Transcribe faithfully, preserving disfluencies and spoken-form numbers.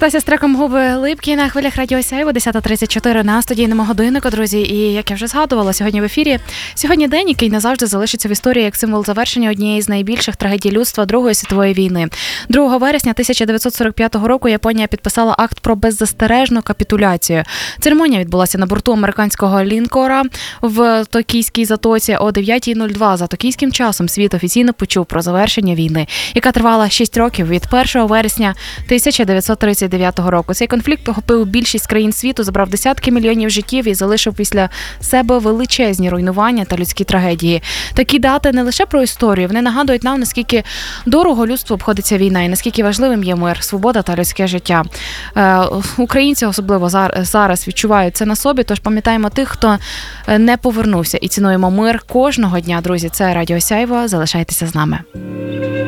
Стася з треком «Губи липкі» на хвилях Радіо Сяйво, десята тридцять чотири на студійному годиннику, друзі. І, як я вже згадувала, сьогодні в ефірі. Сьогодні день, який назавжди залишиться в історії як символ завершення однієї з найбільших трагедій людства Другої світової війни. другого вересня тисяча дев'ятсот сорок п'ятого року Японія підписала акт про беззастережну капітуляцію. Церемонія відбулася на борту американського лінкора в Токійській затоці о дев'ята нуль два. За токійським часом світ офіційно почув про завершення війни, яка тривала шість років від першого вересня тисяча дев'ятсот тридцять дев'ятого року. Цей конфлікт охопив більшість країн світу, забрав десятки мільйонів життів і залишив після себе величезні руйнування та людські трагедії. Такі дати не лише про історію, вони нагадують нам, наскільки дорого людству обходиться війна і наскільки важливим є мир, свобода та людське життя. Е, українці особливо зараз відчувають це на собі, тож пам'ятаємо тих, хто не повернувся, і цінуємо мир кожного дня, друзі. Це Радіо Сяйво, залишайтеся з нами.